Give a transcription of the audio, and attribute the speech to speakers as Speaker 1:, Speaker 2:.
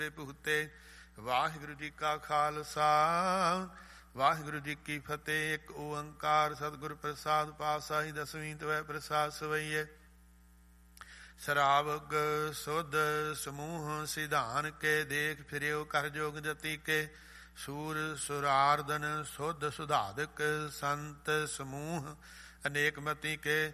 Speaker 1: ਭੂਤੇ। ਵਾਹਿਗੁਰੂ ਜੀ ਕਾ ਖਾਲਸਾ ਵਾਹਿਗੁਰੂ ਜੀ ਕੀ ਫਤਿਹ। ਇੱਕ ਓੰਕਾਰ ਸਤਿਗੁਰ ਪ੍ਰਸਾਦ ਪਾਤਸ਼ਾਹੀ ਦਸਵੀਂ ਤਵੈ ਪ੍ਰਸਾਦ ਸਵਈਏ। ਸ਼ਰਾਵਗ ਸੁਧ ਸਮੂਹ ਸਿਧਾਨ ਕੇ ਦੇਖ ਫਿਰਿਓ ਕਰ ਜੋਗ ਜਤੀ ਕੇ। ਸੂਰ ਸੁਰਾਰਦਨ ਸੁਧ ਸੁਧਾਦਕ ਸੰਤ ਸਮੂਹ ਅਨੇਕ ਮਤੀ ਕੇ।